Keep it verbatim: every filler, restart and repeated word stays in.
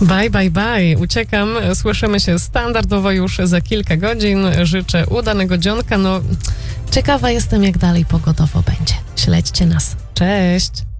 Bye, bye, bye. Uciekam. Słyszymy się standardowo już za kilka godzin. Życzę udanego dzionka. No, ciekawa jestem, jak dalej pogodowo będzie. Śledźcie nas. Cześć.